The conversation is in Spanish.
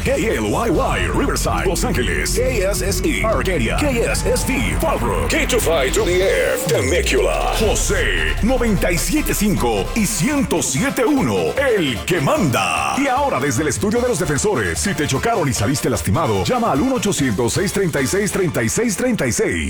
KLYY, Riverside, Los Ángeles, KSSE, Arcadia, KSSV, Fallbrook, K25 to the F, Temecula, José, 97.5 y 107.1, el que manda. Y ahora desde el estudio de los defensores, si te chocaron y saliste lastimado, llama al 1-800-636-3636.